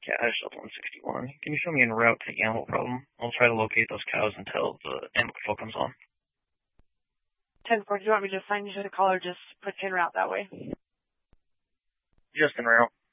Cash up 161. Can you show me en route to the animal problem? I'll try to locate those cows until the animal control comes on. 10-4, do you want me to assign you to the call or just put you en route that way? Just en route.